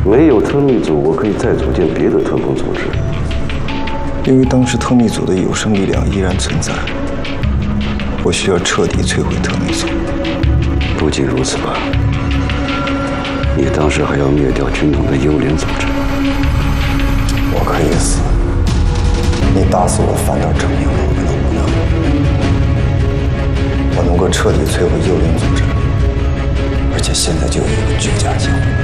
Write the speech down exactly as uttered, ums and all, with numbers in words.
没有特密组，我可以再组建别的特工组织。 因为当时特密组的有生力量依然存在，我需要彻底摧毁特密组。 不仅如此吧，你当时还要灭掉军统的幽灵组织。 我可以死，你打死我，反倒证明了我们的无能。我能够彻底摧毁幽灵组织，而且现在就有一个绝佳机会。